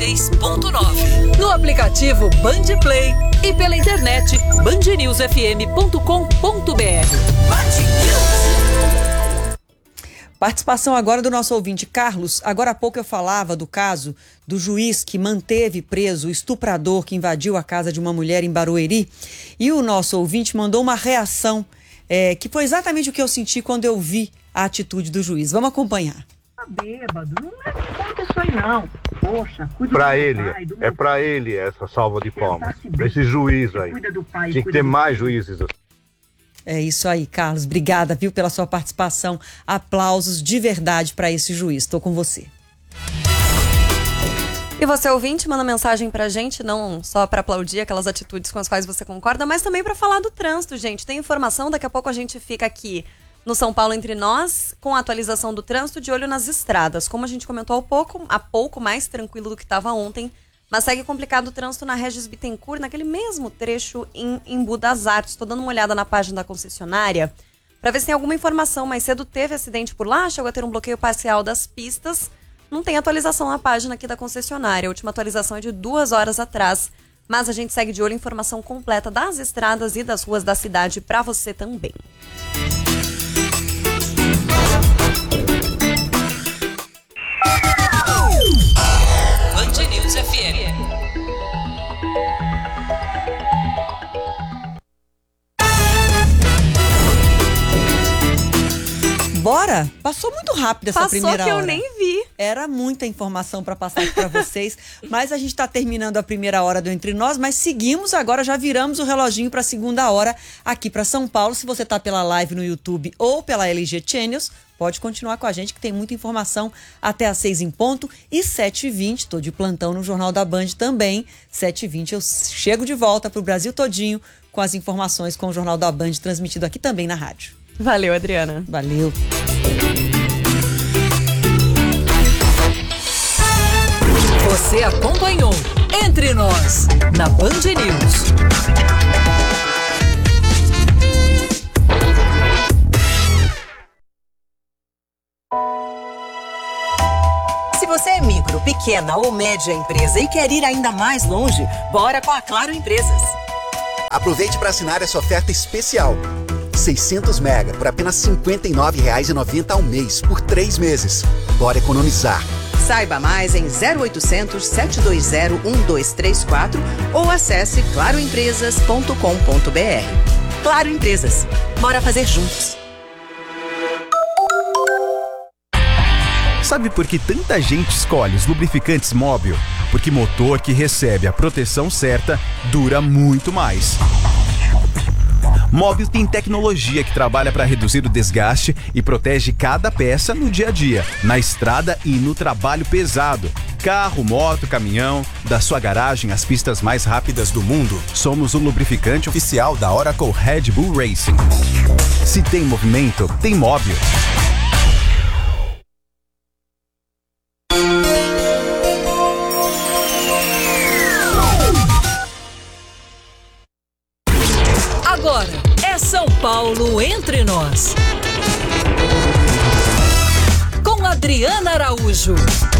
96.9. No aplicativo Band Play e pela internet bandnewsfm.com.br. Participação agora do nosso ouvinte Carlos. Agora há pouco eu falava do caso do juiz que manteve preso o estuprador que invadiu a casa de uma mulher em Barueri. E o nosso ouvinte mandou uma reação que foi exatamente o que eu senti quando eu vi a atitude do juiz. Vamos acompanhar. Bêbado, não é conta isso aí não. Poxa, cuida pra do ele, pai, do é pra ele essa salva de palmas. Pra esse juiz aí. Pai, tinha que ter mais juízes. É isso aí, Carlos. Obrigada, viu, pela sua participação. Aplausos de verdade para esse juiz. Estou com você. E você, ouvinte, manda mensagem pra gente, não só pra aplaudir aquelas atitudes com as quais você concorda, mas também pra falar do trânsito, gente. Tem informação, daqui a pouco a gente fica aqui no São Paulo Entre Nós, com a atualização do trânsito, de olho nas estradas. Como a gente comentou há pouco mais tranquilo do que estava ontem, mas segue complicado o trânsito na Regis Bittencourt, naquele mesmo trecho em Embu das Artes. Estou dando uma olhada na página da concessionária para ver se tem alguma informação. Mais cedo teve acidente por lá, chegou a ter um bloqueio parcial das pistas. Não tem atualização na página aqui da concessionária. A última atualização é de 2 horas atrás. Mas a gente segue de olho em informação completa das estradas e das ruas da cidade para você também. Band News FM. Bora? Passou muito rápido essa primeira hora. Passou que eu nem vi. Era muita informação para passar aqui para vocês, mas a gente está terminando a primeira hora do Entre Nós, mas seguimos agora, já viramos o reloginho para a segunda hora aqui para São Paulo. Se você está pela live no YouTube ou pela LG Channels, pode continuar com a gente que tem muita informação até às 6 em ponto e 7h20, estou de plantão no Jornal da Band também, 7h20 eu chego de volta para o Brasil todinho com as informações com o Jornal da Band transmitido aqui também na rádio. Valeu, Adriana. Valeu. Você acompanhou Entre Nós, na Band News. Se você é micro, pequena ou média empresa e quer ir ainda mais longe, bora com a Claro Empresas. Aproveite para assinar essa oferta especial. 600 mega por apenas R$ 59,90 ao mês, por 3 meses. Bora economizar. Saiba mais em 0800 720 1234 ou acesse claroempresas.com.br. Claro Empresas. Bora fazer juntos. Sabe por que tanta gente escolhe os lubrificantes Móbil? Porque motor que recebe a proteção certa dura muito mais. Móbil tem tecnologia que trabalha para reduzir o desgaste e protege cada peça no dia a dia, na estrada e no trabalho pesado. Carro, moto, caminhão, da sua garagem às pistas mais rápidas do mundo. Somos o lubrificante oficial da Oracle Red Bull Racing. Se tem movimento, tem Móbil. Agora é São Paulo Entre Nós. Com Adriana Araújo.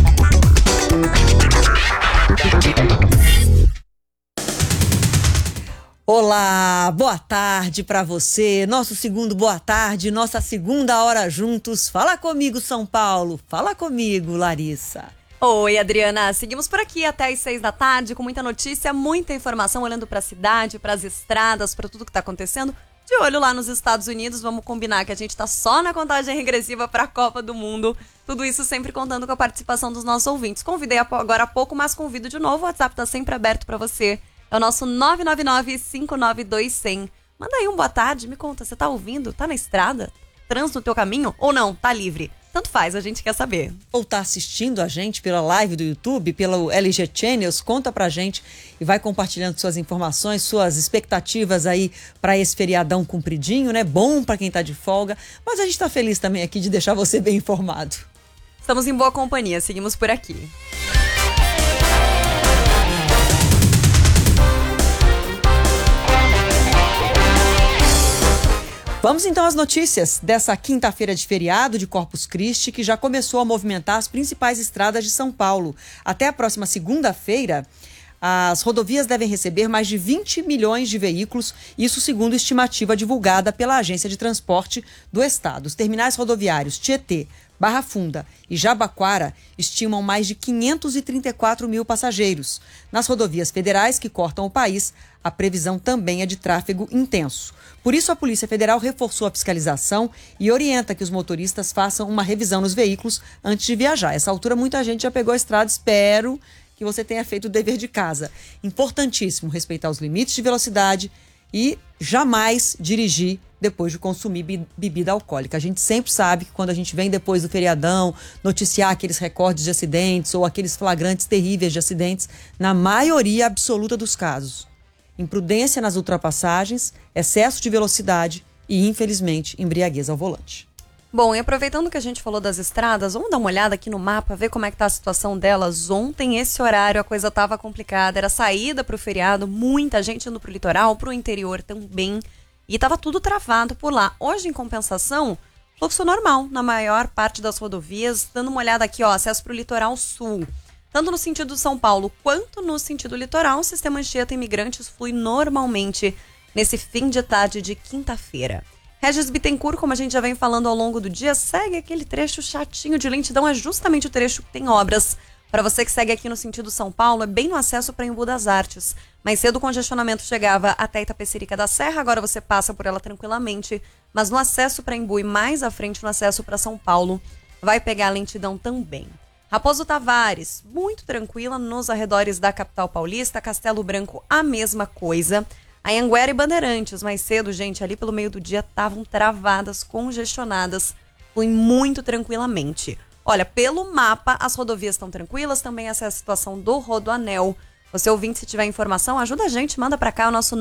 Olá, boa tarde para você. Nosso segundo boa tarde, nossa segunda hora juntos. Fala comigo, São Paulo. Fala comigo, Larissa. Oi, Adriana. Seguimos por aqui até às 6 da tarde com muita notícia, muita informação, olhando para a cidade, para as estradas, para tudo que está acontecendo. De olho lá nos Estados Unidos, vamos combinar que a gente está só na contagem regressiva para a Copa do Mundo. Tudo isso sempre contando com a participação dos nossos ouvintes. Convidei agora há pouco, mas convido de novo. O WhatsApp está sempre aberto para você. É o nosso 999-592-100. Manda aí um boa tarde, me conta, você tá ouvindo? Tá na estrada? Trânsito no teu caminho? Ou não? Tá livre? Tanto faz, a gente quer saber. Ou tá assistindo a gente pela live do YouTube, pelo LG Channels, conta pra gente e vai compartilhando suas informações, suas expectativas aí para esse feriadão compridinho, né? Bom pra quem tá de folga, mas a gente tá feliz também aqui de deixar você bem informado. Estamos em boa companhia, seguimos por aqui. Vamos então às notícias dessa quinta-feira de feriado de Corpus Christi, que já começou a movimentar as principais estradas de São Paulo. Até a próxima segunda-feira, as rodovias devem receber mais de 20 milhões de veículos, isso segundo estimativa divulgada pela Agência de Transporte do Estado. Os terminais rodoviários Tietê, Barra Funda e Jabaquara estimam mais de 534 mil passageiros. Nas rodovias federais que cortam o país, a previsão também é de tráfego intenso. Por isso, a Polícia Federal reforçou a fiscalização e orienta que os motoristas façam uma revisão nos veículos antes de viajar. A essa altura, muita gente já pegou a estrada, espero que você tenha feito o dever de casa. Importantíssimo respeitar os limites de velocidade e jamais dirigir depois de consumir bebida alcoólica. A gente sempre sabe que quando a gente vem depois do feriadão noticiar aqueles recordes de acidentes ou aqueles flagrantes terríveis de acidentes, na maioria absoluta dos casos, imprudência nas ultrapassagens, excesso de velocidade e, infelizmente, embriaguez ao volante. Bom, e aproveitando que a gente falou das estradas, vamos dar uma olhada aqui no mapa, ver como é que tá a situação delas. Ontem, esse horário, a coisa estava complicada, era saída para o feriado, muita gente indo para o litoral, para o interior também, e estava tudo travado por lá. Hoje, em compensação, fluxo normal na maior parte das rodovias. Dando uma olhada aqui, ó, acesso para o litoral sul. Tanto no sentido São Paulo quanto no sentido litoral, o sistema Anchieta Imigrantes flui normalmente nesse fim de tarde de quinta-feira. Regis Bittencourt, como a gente já vem falando ao longo do dia, segue aquele trecho chatinho de lentidão, é justamente o trecho que tem obras. Para você que segue aqui no sentido São Paulo, é bem no acesso para Embu das Artes. Mais cedo o congestionamento chegava até Itapecerica da Serra, agora você passa por ela tranquilamente, mas no acesso para Embu e mais à frente no acesso para São Paulo, vai pegar a lentidão também. Raposo Tavares, muito tranquila nos arredores da capital paulista, Castelo Branco, a mesma coisa. Anhanguera e Bandeirantes, mais cedo, gente, ali pelo meio do dia, estavam travadas, congestionadas, flui muito tranquilamente. Olha, pelo mapa, as rodovias estão tranquilas, também essa é a situação do Rodoanel. Você ouvinte, se tiver informação, ajuda a gente, manda pra cá o nosso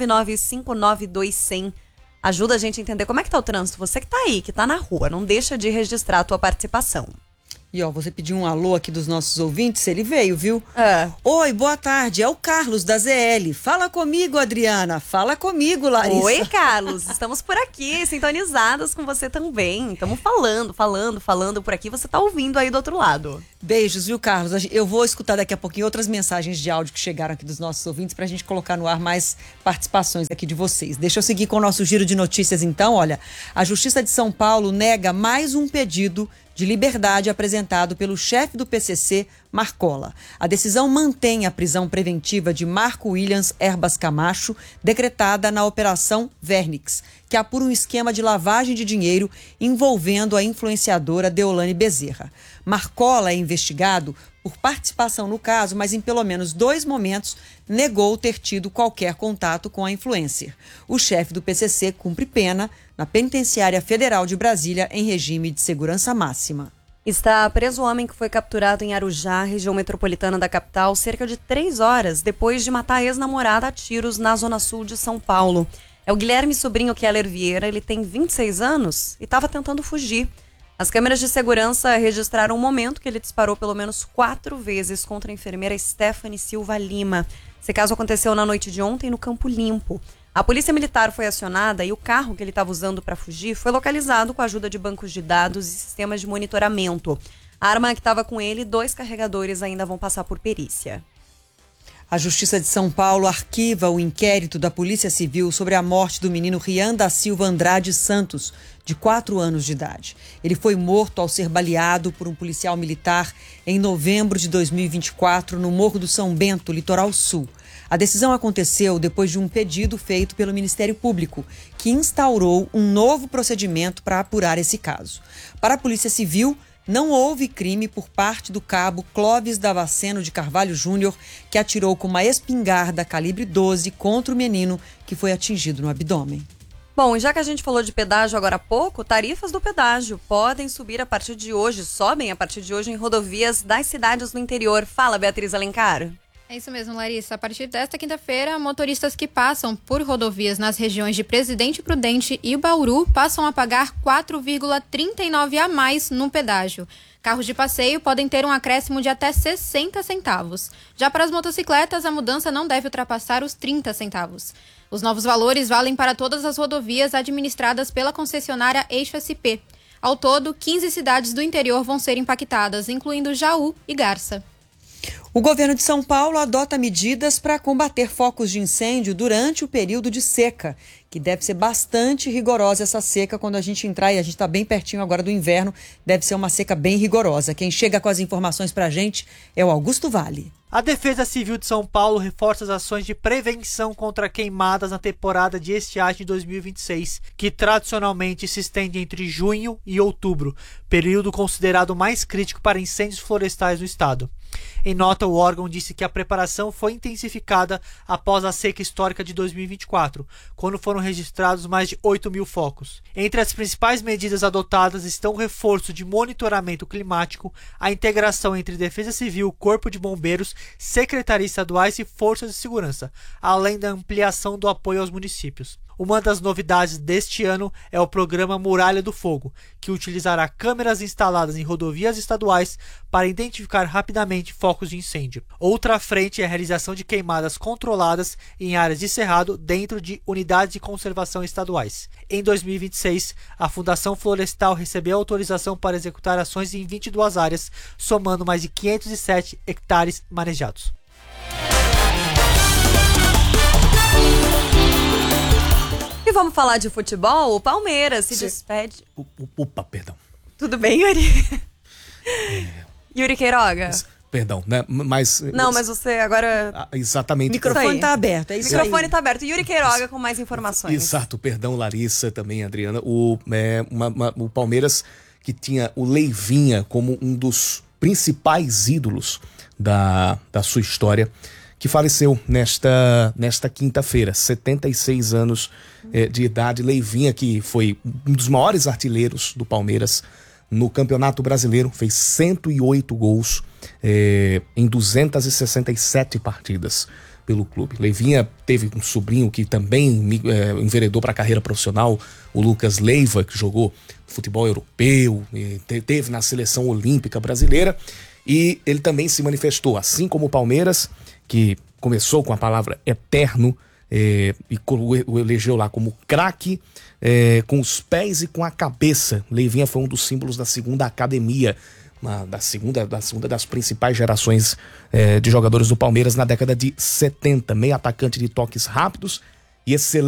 999-592-100. Ajuda a gente a entender como é que tá o trânsito. Você que tá aí, que tá na rua, não deixa de registrar a tua participação. E ó, você pediu um alô aqui dos nossos ouvintes, ele veio, viu? Oi, boa tarde, é o Carlos da ZL. Fala comigo, Adriana. Fala comigo, Larissa. Oi, Carlos. Estamos por aqui, sintonizadas com você também. Estamos falando por aqui. Você tá ouvindo aí do outro lado. Beijos, viu, Carlos? Eu vou escutar daqui a pouquinho outras mensagens de áudio que chegaram aqui dos nossos ouvintes pra gente colocar no ar mais participações aqui de vocês. Deixa eu seguir com o nosso giro de notícias então. Olha, a Justiça de São Paulo nega mais um pedido de liberdade apresentado pelo chefe do PCC, Marcola. A decisão mantém a prisão preventiva de Marco Williams Erbas Camacho, decretada na Operação Vernix, que apura um esquema de lavagem de dinheiro envolvendo a influenciadora Deolane Bezerra. Marcola é investigado por participação no caso, mas em pelo menos 2 momentos negou ter tido qualquer contato com a influencer. O chefe do PCC cumpre pena na Penitenciária Federal de Brasília em regime de segurança máxima. Está preso o homem que foi capturado em Arujá, região metropolitana da capital, cerca de 3 horas depois de matar a ex-namorada a tiros na zona sul de São Paulo. É o Guilherme Sobrinho Keller Vieira, ele tem 26 anos e estava tentando fugir. As câmeras de segurança registraram o momento que ele disparou pelo menos 4 vezes contra a enfermeira Stephanie Silva Lima. Esse caso aconteceu na noite de ontem no Campo Limpo. A polícia militar foi acionada e o carro que ele estava usando para fugir foi localizado com a ajuda de bancos de dados e sistemas de monitoramento. A arma que estava com ele, 2 carregadores ainda vão passar por perícia. A Justiça de São Paulo arquiva o inquérito da Polícia Civil sobre a morte do menino Rian da Silva Andrade Santos, de 4 anos de idade. Ele foi morto ao ser baleado por um policial militar em novembro de 2024 no Morro do São Bento, litoral sul. A decisão aconteceu depois de um pedido feito pelo Ministério Público, que instaurou um novo procedimento para apurar esse caso. Para a Polícia Civil, não houve crime por parte do cabo Clóvis Damasceno de Carvalho Júnior, que atirou com uma espingarda calibre 12 contra o menino que foi atingido no abdômen. Bom, já que a gente falou de pedágio agora há pouco, tarifas do pedágio podem subir a partir de hoje, sobem a partir de hoje em rodovias das cidades do interior. Fala, Beatriz Alencar. É isso mesmo, Larissa. A partir desta quinta-feira, motoristas que passam por rodovias nas regiões de Presidente Prudente e Bauru passam a pagar 4,39 a mais no pedágio. Carros de passeio podem ter um acréscimo de até 60 centavos. Já para as motocicletas, a mudança não deve ultrapassar os 30 centavos. Os novos valores valem para todas as rodovias administradas pela concessionária Eixo SP. Ao todo, 15 cidades do interior vão ser impactadas, incluindo Jaú e Garça. O governo de São Paulo adota medidas para combater focos de incêndio durante o período de seca, que deve ser bastante rigorosa essa seca quando a gente entrar, e a gente está bem pertinho agora do inverno, deve ser uma seca bem rigorosa. Quem chega com as informações para a gente é o Augusto Vale. A Defesa Civil de São Paulo reforça as ações de prevenção contra queimadas na temporada de estiagem de 2026, que tradicionalmente se estende entre junho e outubro, período considerado mais crítico para incêndios florestais no estado. Em nota, o órgão disse que a preparação foi intensificada após a seca histórica de 2024, quando foram registrados mais de 8 mil focos. Entre as principais medidas adotadas estão o reforço de monitoramento climático, a integração entre Defesa Civil, Corpo de Bombeiros, secretarias estaduais e forças de segurança, além da ampliação do apoio aos municípios. Uma das novidades deste ano é o programa Muralha do Fogo, que utilizará câmeras instaladas em rodovias estaduais para identificar rapidamente focos de incêndio. Outra frente é a realização de queimadas controladas em áreas de cerrado dentro de unidades de conservação estaduais. Em 2026, a Fundação Florestal recebeu autorização para executar ações em 22 áreas, somando mais de 507 hectares manejados. E vamos falar de futebol? O Palmeiras se despede. Opa, perdão. Tudo bem, Yuri? Yuri Queiroga? Perdão, né? Mas. Não, mas você agora. Exatamente. O microfone está aberto, é isso aí. O microfone está aberto. Yuri Queiroga com mais informações. Exato, perdão, Larissa, também, Adriana. O Palmeiras, que tinha o Leivinha como um dos principais ídolos da sua história, que faleceu nesta quinta-feira, 76 anos de idade. Leivinha, que foi um dos maiores artilheiros do Palmeiras no Campeonato Brasileiro, fez 108 gols em 267 partidas pelo clube. Leivinha teve um sobrinho que também enveredou para a carreira profissional, o Lucas Leiva, que jogou futebol europeu, teve na seleção olímpica brasileira, e ele também se manifestou, assim como o Palmeiras, que começou com a palavra eterno, e o elegeu lá como craque, com os pés e com a cabeça. Leivinha foi um dos símbolos da segunda academia, da segunda das principais gerações de jogadores do Palmeiras na década de 70, meio atacante de toques rápidos e excelente